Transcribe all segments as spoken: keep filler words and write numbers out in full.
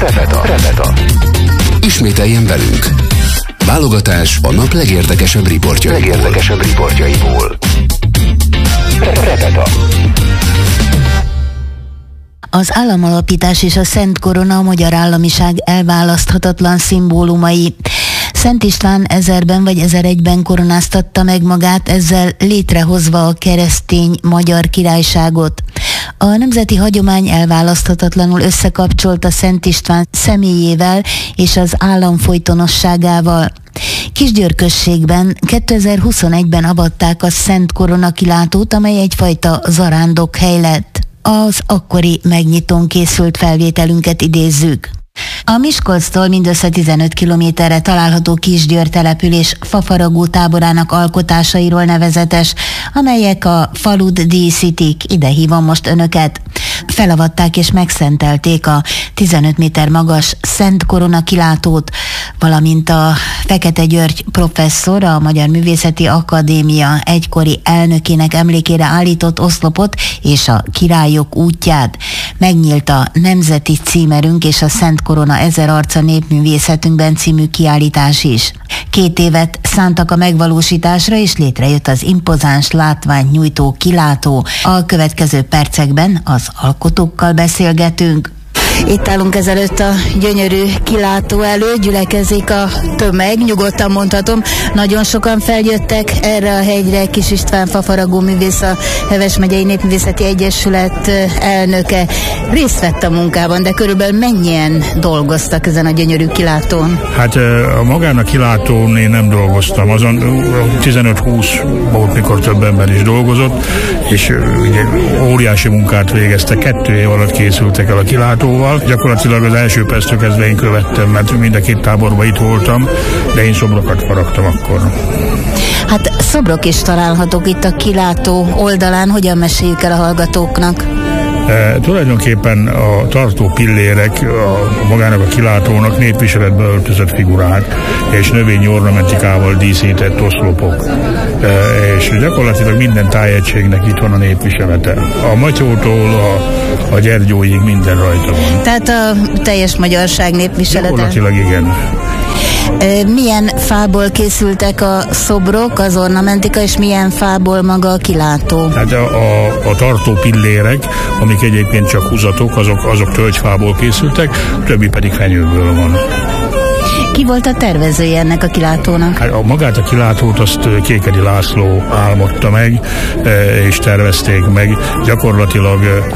Repeta. Repeta. Ismételjen velünk. Válogatás a nap legérdekesebb riportjaiból. Legérdekesebb riportjaiból. Repeta. Az államalapítás és a Szent Korona a magyar államiság elválaszthatatlan szimbólumai. Szent István ezerben vagy ezeregyben koronáztatta meg magát, ezzel létrehozva a keresztény magyar királyságot. A nemzeti hagyomány elválaszthatatlanul összekapcsolta Szent István személyével és az állam folytonosságával. Kisgyőr községben kétezer-huszonegyben avatták a Szent Korona kilátót, amely egyfajta zarándokhely lett. Az akkori megnyitón készült felvételünket idézzük. A Miskolctól mindössze tizenöt kilométerre található Kisgyőr település fafaragó táborának alkotásairól nevezetes, amelyek a falut díszítik. Ide hívom most önöket. Felavatták és megszentelték a tizenöt méter magas Szent Korona kilátót, valamint a Fekete György professzor, a Magyar Művészeti Akadémia egykori elnökének emlékére állított oszlopot és a Királyok útját. Megnyílt a nemzeti címerünk és a Szent Korona ezer arca népművészetünkben című kiállítás is. Két évet szántak a megvalósításra, és létrejött az impozáns látványt nyújtó kilátó. A következő percekben az alkotókkal beszélgetünk. Itt állunk ezelőtt a gyönyörű kilátó előtt, gyülekezik a tömeg, nyugodtan mondhatom. Nagyon sokan feljöttek erre a hegyre. Kis István fafaragó művész, a Heves megyei Népművészeti Egyesület elnöke. Részt vett a munkában, de körülbelül mennyien dolgoztak ezen a gyönyörű kilátón? Hát a magán a kilátón én nem dolgoztam. Azon tizenöt-húsz volt, mikor több ember is dolgozott, és ugye, óriási munkát végeztek. Kettő év alatt készültek el a kilátóval. Gyakorlatilag az első perctől kezdve én követtem, mert mind a két táborban itt voltam, de én szobrokat faragtam akkor. Hát szobrok is találhatók itt a kilátó oldalán, hogyan meséljük el a hallgatóknak? E, tulajdonképpen a tartó pillérek a, magának a kilátónak népviseletbe öltözött figurák és növényi ornamentikával díszített oszlopok. E, és gyakorlatilag minden tájegységnek itt van a népviselete. A Matyótól a, a Gyergyóig minden rajta van. Tehát a teljes magyarság népviselete? Gyakorlatilag igen. Milyen fából készültek a szobrok, az ornamentika, és milyen fából maga a kilátó? Hát a, a, a tartó pillérek, amik egyébként csak húzatok, azok, azok tölgyfából készültek, a többi pedig fenyőből van. Ki volt a tervezője ennek a kilátónak? Hát a magát a kilátót azt Kékedi László álmodta meg, és tervezték meg. Gyakorlatilag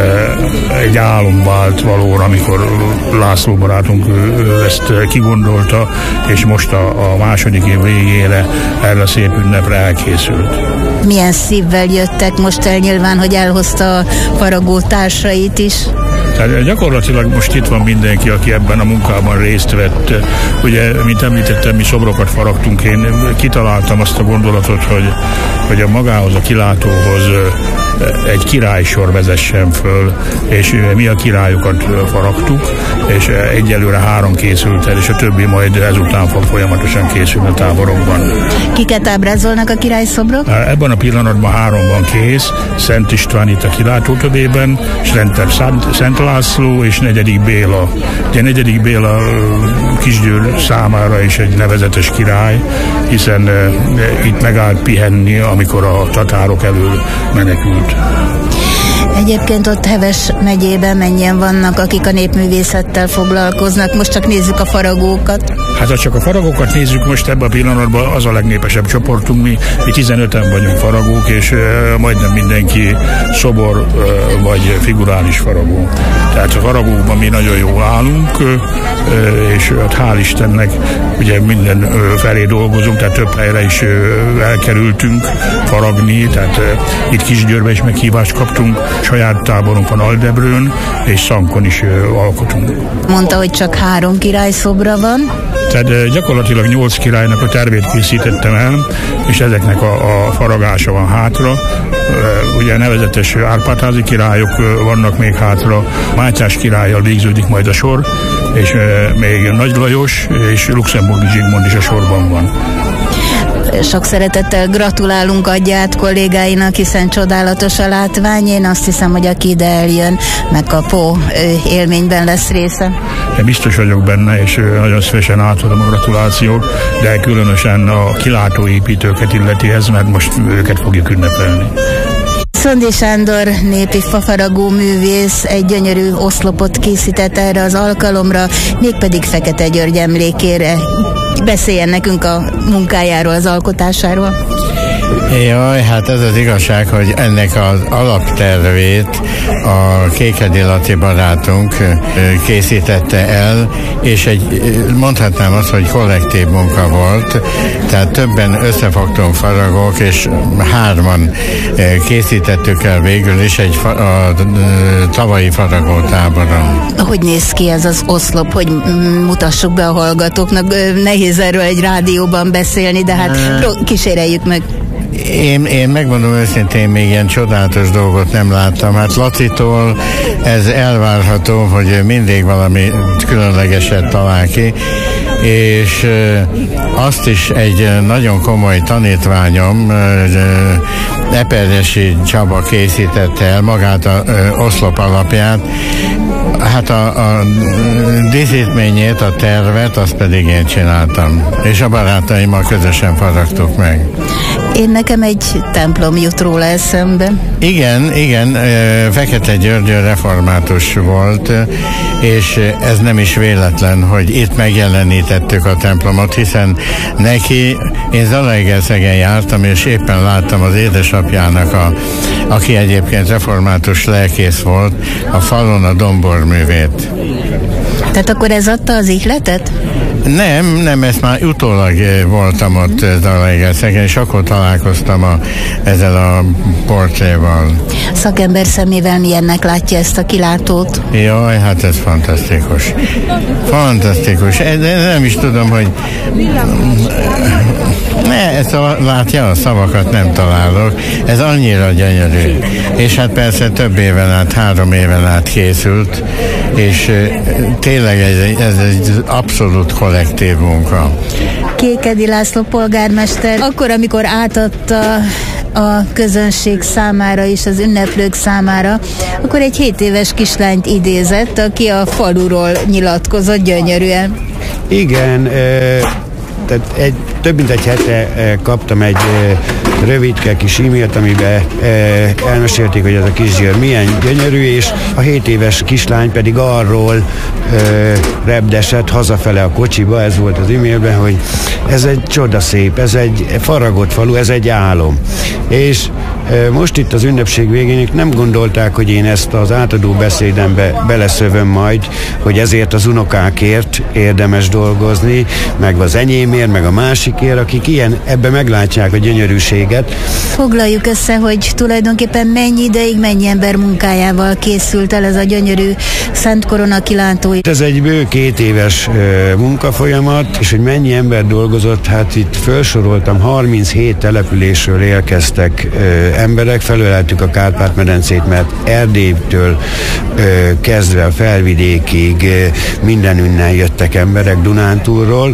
egy álom vált valóra, amikor László barátunk ezt kigondolta, és most a, a második év végére erre a szép ünnepre elkészült. Milyen szívvel jöttek most el, nyilván, hogy elhozta a faragó társait is? Tehát gyakorlatilag most itt van mindenki, aki ebben a munkában részt vett. Ugye, mint említettem, mi szobrokat faragtunk, én kitaláltam azt a gondolatot, hogy, hogy a magához, a kilátóhoz egy királysor vezessen föl, és mi a királyokat faragtuk, és egyelőre három készült el, és a többi majd ezután fog folyamatosan készülni a táborokban. Kiket ábrázolnak a királyszobrok? Ebben a pillanatban három van kész, Szent István itt a kilátótöbében, és rendben Szent László és negyedik Béla. Ugye negyedik Béla Kisgyőr számára is egy nevezetes király, hiszen itt megállt pihenni, amikor a tatárok elől menekült. Egyébként ott Heves megyében mennyien vannak, akik a népművészettel foglalkoznak? Most csak nézzük a faragókat. Hát ha csak a faragókat nézzük, most ebben a pillanatban az a legnépesebb csoportunk, mi, mi tizenöten vagyunk faragók, és uh, majdnem mindenki szobor uh, vagy figurális faragó. Tehát a faragókban mi nagyon jól állunk, uh, és hát hál' Istennek ugye minden uh, felé dolgozunk, tehát több helyre is uh, elkerültünk faragni, tehát uh, itt Kisgyőrben is meghívást kaptunk, saját táborunk van Aldebrőn, és Szankon is uh, alkotunk. Mondta, hogy csak három királyszobra van. Tehát gyakorlatilag nyolc királynak a tervét készítettem el, és ezeknek a, a faragása van hátra. Ugye nevezetes Árpád-házi királyok vannak még hátra, Mátyás királlyal végződik majd a sor, és még Nagy Lajos és Luxemburgi Zsigmond is a sorban van. Sok szeretettel gratulálunk, adja át kollégáinak, hiszen csodálatos a látvány. Én azt hiszem, hogy aki ide eljön, megkapó élményben lesz része. Én biztos vagyok benne, és nagyon szívesen átadom a gratulációt, de különösen a kilátóépítőket illeti ez, mert most őket fogjuk ünnepelni. Szondi Sándor népi fafaragó művész egy gyönyörű oszlopot készített erre az alkalomra, mégpedig Fekete György emlékére. Beszéljen nekünk a munkájáról, az alkotásáról. Jaj, hát ez az igazság, hogy ennek az alaptervét a Kékedi Laci barátunk készítette el, és egy, mondhatnám azt, hogy kollektív munka volt, tehát többen összefogtunk faragók, és hárman készítettük el végül is egy fa, a tavalyi faragótáboron. Hogy néz ki ez az oszlop, hogy mutassuk be a hallgatóknak? Nehéz erről egy rádióban beszélni, de hát kíséreljük meg. Én, én megmondom őszintén, még ilyen csodálatos dolgot nem láttam. Hát Lacitól ez elvárható, hogy mindig valami különlegeset talál ki, és azt is egy nagyon komoly tanítványom, Eperjesi Csaba készítette el magát a oszlop alapját. Hát a, a díszítményét, a tervet, azt pedig én csináltam. És a barátaimmal közösen faragtuk meg. Én nekem egy templom jut róla eszembe. Igen, igen, Fekete György református volt, és ez nem is véletlen, hogy itt megjelenítettük a templomot, hiszen neki, én Zalaegerszegen jártam, és éppen láttam az édesapjának, a, aki egyébként református lelkész volt, a falon a domborművét. Tehát akkor ez adta az ihletet? Nem, nem, ezt már utólag voltam ott Zalaegerszegen, és akkor találkoztam a, ezzel a portréval. Szakember szemével milyennek látja ezt a kilátót? Jaj, hát ez fantasztikus. Fantasztikus. De nem is tudom, hogy ne, ezt a, látja, a szavakat nem találok. Ez annyira gyönyörű. És hát persze több éven át, három éven át készült, és tényleg ez, ez egy abszolút kollektív munka. Kékedi László polgármester, akkor, amikor átadta a közönség számára és az ünneplők számára, akkor egy hét éves kislányt idézett, aki a faluról nyilatkozott gyönyörűen. Igen, tehát egy, több mint egy hete kaptam egy rövidke kis e-mailt, amiben elmesélték, hogy ez a kisgyőr milyen gyönyörű, és a hét éves kislány pedig arról repdesett hazafele a kocsiba, ez volt az e-mailben, hogy ez egy csodaszép, ez egy faragott falu, ez egy álom. És most itt az ünnepség végén nem gondolták, hogy én ezt az átadó beszédembe beleszövöm majd, hogy ezért az unokákért érdemes dolgozni, meg az enyémért, meg a másikért, akik ilyen, ebbe meglátják a gyönyörűséget. Foglaljuk össze, hogy tulajdonképpen mennyi ideig, mennyi ember munkájával készült el ez a gyönyörű Szent Korona kilátó. Ez egy bő két éves uh, munkafolyamat, és hogy mennyi ember dolgozott, hát itt felsoroltam, harminchét településről érkeztek uh, emberek, felöleltük a Kárpát-medencét, mert Erdélytől uh, kezdve a Felvidékig uh, mindenünnen jöttek emberek Dunántúlról,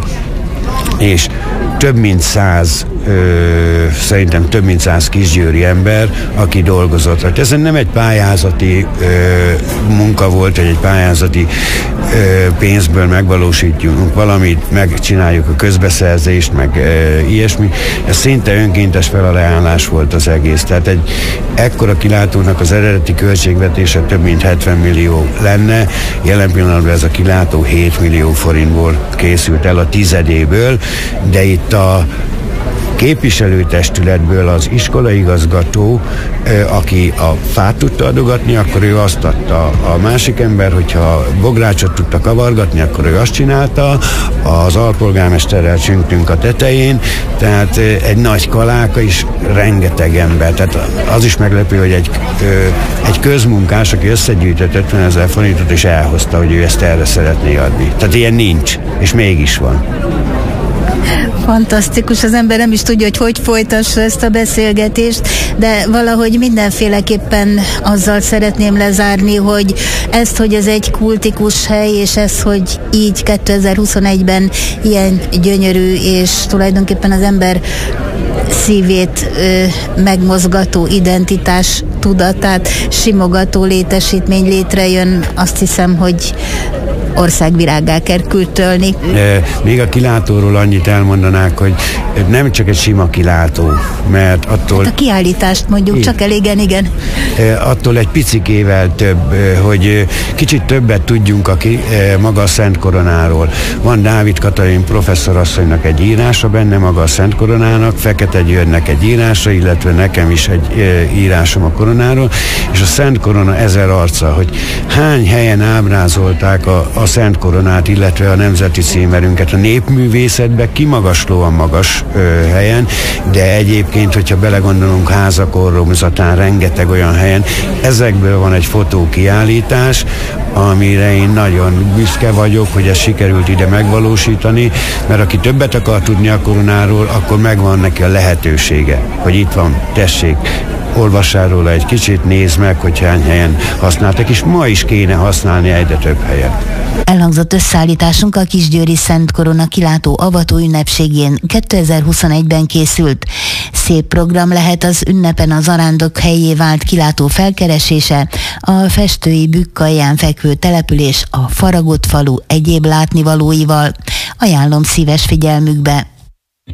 és több mint száz, ö, szerintem több mint száz kisgyőri ember, aki dolgozott. Hát ez nem egy pályázati ö, munka volt, vagy egy pályázati ö, pénzből megvalósítjuk valamit, megcsináljuk a közbeszerzést, meg ö, ilyesmi. Ez szinte önkéntes felajánlás volt az egész. Tehát egy ekkora kilátónak az eredeti költségvetése több mint hetven millió lenne. Jelen pillanatban ez a kilátó hét millió forintból készült el a tizedéből, de itt a képviselőtestületből az iskolaigazgató, aki a fát tudta adogatni, akkor ő azt adta. A másik ember, hogyha bográcsot tudta kavargatni, akkor ő azt csinálta. Az alpolgármesterrel csüngtünk a tetején, tehát egy nagy kaláka is rengeteg ember. Tehát az is meglepő, hogy egy, egy közmunkás, aki összegyűjtött ötvenezer forintot, és elhozta, hogy ő ezt erre szeretné adni. Tehát ilyen nincs, és mégis van. Fantasztikus, az ember nem is tudja, hogy hogy folytassa ezt a beszélgetést, de valahogy mindenféleképpen azzal szeretném lezárni, hogy ezt, hogy ez egy kultikus hely, és ez, hogy így kétezer-huszonegyben ilyen gyönyörű, és tulajdonképpen az ember szívét ö, megmozgató identitás tudatát simogató létesítmény létrejön, azt hiszem, hogy országvirággá kell kültölni. Még a kilátóról annyit elmondanák, hogy nem csak egy sima kilátó, mert attól... Hát a kiállítást mondjuk, csak elégen, igen. Attól egy picikével több, hogy kicsit többet tudjunk a ki, maga a Szent Koronáról. Van Dávid Katalin professzorasszonynak egy írása benne, maga a Szent Koronának, Fekete Györgynek egy írása, illetve nekem is egy írásom a koronáról, és a Szent Korona ezer arca, hogy hány helyen ábrázolták a, a Szent Koronát, illetve a nemzeti címerünket a népművészetbe kimagaslóan magas ö, helyen, de egyébként, hogyha belegondolunk házakormzatán, rengeteg olyan helyen, ezekből van egy fotókiállítás, amire én nagyon büszke vagyok, hogy ezt sikerült ide megvalósítani, mert aki többet akar tudni a koronáról, akkor megvan neki a lehetősége, hogy itt van, tessék, olvassál róla egy kicsit, nézd meg, hogy hány helyen használtak, és ma is kéne használni egyre több helyen. Elhangzott összeállításunk a Kisgyőri Szent Korona kilátó avató ünnepségén kétezer-huszonegyben készült. Szép program lehet az ünnepen a zarándok helyé vált kilátó felkeresése, a festői Bükk-alján fekvő település a Faragott falu egyéb látnivalóival. Ajánlom szíves figyelmükbe.